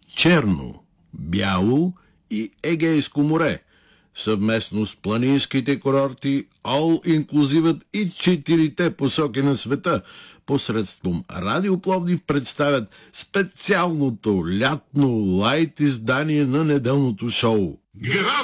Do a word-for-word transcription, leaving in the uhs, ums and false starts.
Черно, Бяло и Егейско море, съвместно с планинските курорти All Inclusive и четирите посоки на света, посредством Радио Пловдив представят специалното лятно лайт издание на неделното шоу. Get up!